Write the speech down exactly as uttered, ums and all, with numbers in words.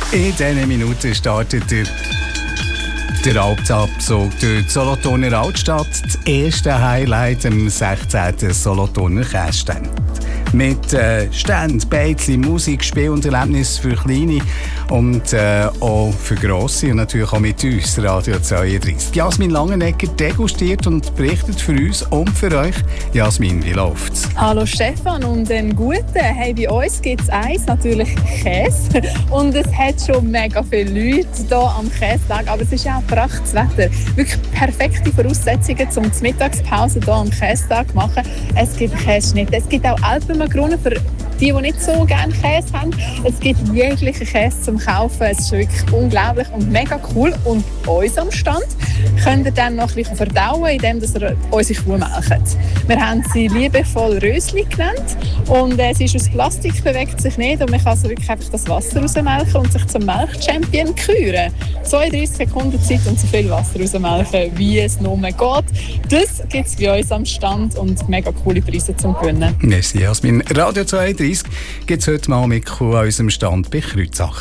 In diesen Minuten startet der, der Alpabzug durch die Solothurner Altstadt. Das erste Highlight am sechzehnten Solothurner Kästchen. Mit äh, Ständen, Beizen, Musik, Spiel und Erlebnis für Kleine und äh, auch für Grosse und natürlich auch mit uns, Radio zweiunddreißig. Jasmin Langenegger degustiert und berichtet für uns und für euch. Jasmin, wie läuft's? Hallo Stefan und einen guten. Hey, bei uns gibt es eins, natürlich Käse. Und es hat schon mega viele Leute hier am Käsetag, aber es ist auch prachtes Wetter. Wirklich perfekte Voraussetzungen, um die Mittagspause hier am Käsetag zu machen. Es gibt Käseschnitte, es gibt auch Alpenmakronen für die, die nicht so gerne Käse haben. Es gibt jeglichen Käse zum Kaufen. Es ist wirklich unglaublich und mega cool. Und bei uns am Stand könnt ihr dann noch ein bisschen verdauen, indem ihr unsere Kuh melkt. Wir haben sie liebevoll Rösli genannt. Und äh, sie ist aus Plastik, bewegt sich nicht. Und man kann also wirklich einfach das Wasser rausmelken und sich zum Melkchampion küren. zweiunddreißig Sekunden Zeit und so viel Wasser rausmelken, wie es nur geht. Das gibt es bei uns am Stand und mega coole Preise zum Gewinnen. Merci, Jasmin. Radio zweiunddreißig gibt es heute mal mit Kuh an unserem Stand bei Kreuzach.